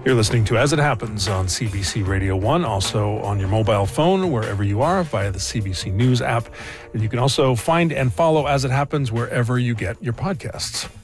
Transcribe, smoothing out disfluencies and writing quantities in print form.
You're listening to As It Happens on CBC Radio 1, also on your mobile phone, wherever you are, via the CBC News app. And you can also find and follow As It Happens wherever you get your podcasts.